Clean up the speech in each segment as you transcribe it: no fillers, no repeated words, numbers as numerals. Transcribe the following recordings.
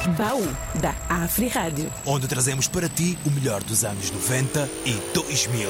Baú da Afri Rádio, onde trazemos para ti o melhor dos anos 90 e 2000.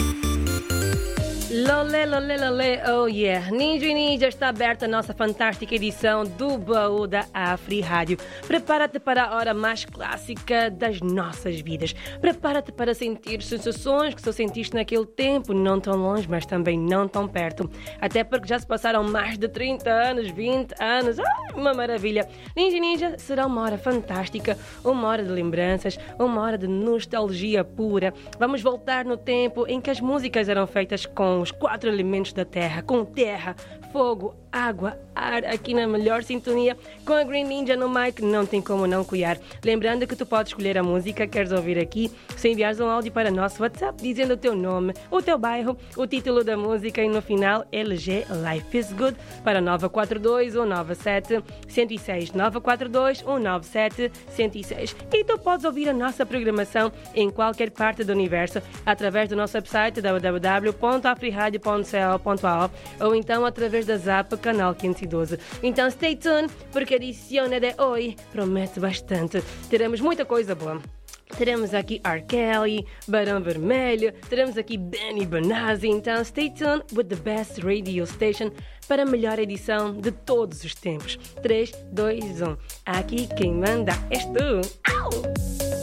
Lolé, lolé, lolé, oh yeah. Ninja e Ninja, está aberta a nossa fantástica edição do Baú da Afri Rádio. Prepara-te para a hora mais clássica das nossas vidas. Prepara-te para sentir sensações que só sentiste naquele tempo, não tão longe, mas também não tão perto. Até porque já se passaram mais de 30 anos, 20 anos. Ai, uma maravilha. Ninja e Ninja será uma hora fantástica, uma hora de lembranças, uma hora de nostalgia pura. Vamos voltar no tempo em que as músicas eram feitas com os 4 elementos da terra, com terra, fogo, água, ar, aqui na melhor sintonia, com a Green Ninja no mic, não tem como não cuidar. Lembrando que tu podes escolher a música que queres ouvir aqui, se enviares um áudio para o nosso WhatsApp, dizendo o teu nome, o teu bairro, o título da música e no final, LG Life is Good, para 942 197 106, 942 197 106. E tu podes ouvir a nossa programação em qualquer parte do universo, através do nosso website www.afriradio.co.au ou então através da Zap, canal 512. Então stay tuned, porque a edição de hoje promete bastante. Teremos muita coisa boa. Teremos aqui R. Kelly, Barão Vermelho, teremos aqui Benny Benassi. Então stay tuned with the best radio station para a melhor edição de todos os tempos. 3, 2, 1. Aqui quem manda és tu. Au!